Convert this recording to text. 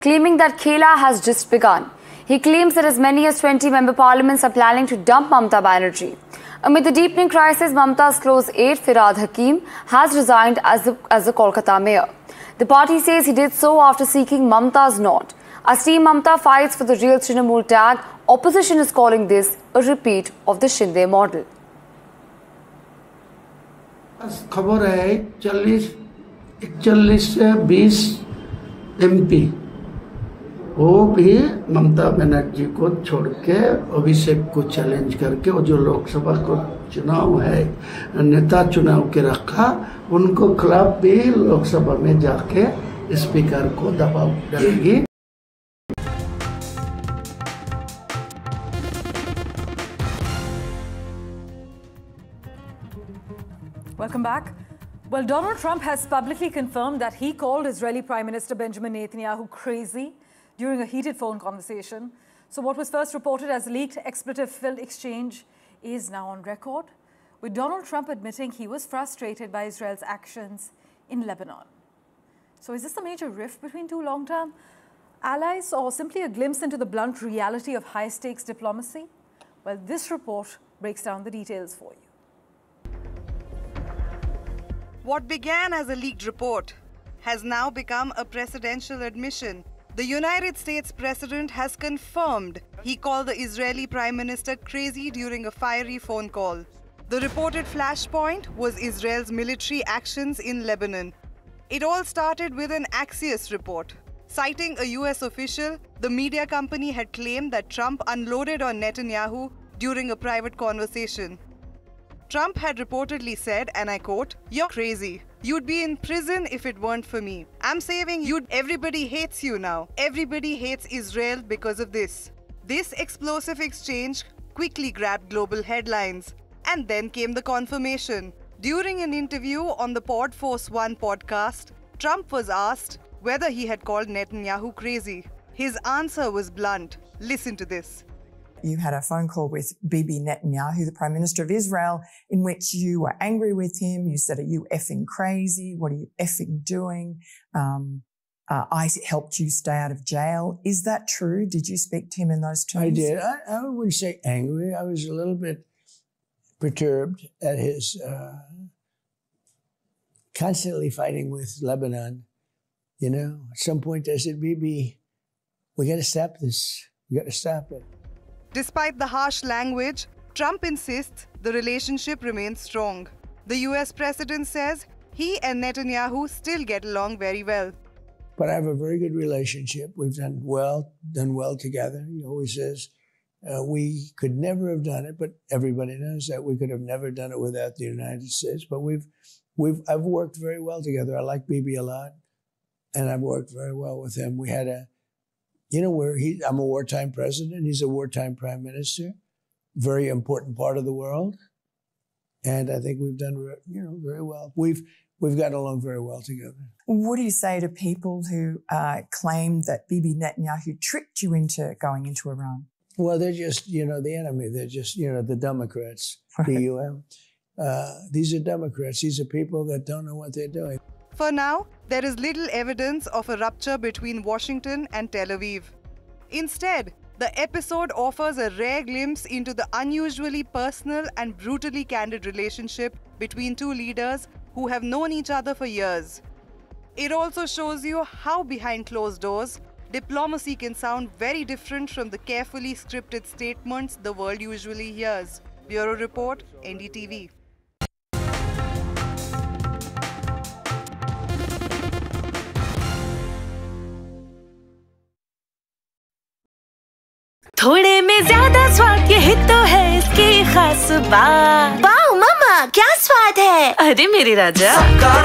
claiming that Khela has just begun. He claims that as many as 20 member parliaments are planning to dump Mamata Banerjee. Amid the deepening crisis, Mamata's close aide Firhad Hakim has resigned as the Kolkata mayor. The party says he did so after seeking Mamata's nod. As Team Mamata fights for the real Trinamool tag, opposition is calling this a repeat of the Shinde model. खबर है 41 से 20 MP वो भी ममता बनर्जी को छोड़ के अभिषेक को challenge करके वो जो लोकसभा को चुनाव है नेता चुनाव के रखा उनको खिलाफ भी लोकसभा में जाके स्पीकर को दबाव डालेगी। Welcome back. Well, Donald Trump has publicly confirmed that he called Israeli Prime Minister Benjamin Netanyahu crazy during a heated phone conversation. So what was first reported as a leaked expletive-filled exchange is now on record, with Donald Trump admitting he was frustrated by Israel's actions in Lebanon. So is this a major rift between two long-term allies or simply a glimpse into the blunt reality of high-stakes diplomacy? Well, this report breaks down the details for you. What began as a leaked report has now become a presidential admission. The United States president has confirmed he called the Israeli Prime Minister crazy during a fiery phone call. The reported flashpoint was Israel's military actions in Lebanon. It all started with an Axios report. Citing a US official, the media company had claimed that Trump unloaded on Netanyahu during a private conversation. Trump had reportedly said, and I quote, "You're crazy. You'd be in prison if it weren't for me. I'm saving you. Everybody hates you now. Everybody hates Israel because of this." This explosive exchange quickly grabbed global headlines. And then came the confirmation. During an interview on the Pod Force One podcast, Trump was asked whether he had called Netanyahu crazy. His answer was blunt. Listen to this. You had a phone call with Bibi Netanyahu, the Prime Minister of Israel, in which you were angry with him. You said, "Are you effing crazy? What are you effing doing? I helped you stay out of jail." Is that true? Did you speak to him in those terms? I did. I wouldn't say angry. I was a little bit perturbed at his constantly fighting with Lebanon. You know, at some point I said, "Bibi, we got to stop this. We got to stop it." Despite the harsh language, Trump insists the relationship remains strong. The US president says he and Netanyahu still get along very well. But I have a very good relationship. We've done well together. He always says we could never have done it, but everybody knows that we could have never done it without the United States. But I've worked very well together. I like Bibi a lot, and I've worked very well with him. We had I'm a wartime president. He's a wartime prime minister. Very important part of the world. And I think we've done, very well. We've gotten along very well together. What do you say to people who claim that Bibi Netanyahu tricked you into going into Iran? Well, they're just, the enemy. They're just, the Democrats, DUM. These are Democrats. These are people that don't know what they're doing. For now, there is little evidence of a rupture between Washington and Tel Aviv. Instead, the episode offers a rare glimpse into the unusually personal and brutally candid relationship between two leaders who have known each other for years. It also shows you how behind closed doors, diplomacy can sound very different from the carefully scripted statements the world usually hears. Bureau Report, NDTV. थोड़े में ज्यादा स्वाद यही तो है इसकी खास बात। वाओ मम्मा, क्या स्वाद है। अरे मेरे राजा।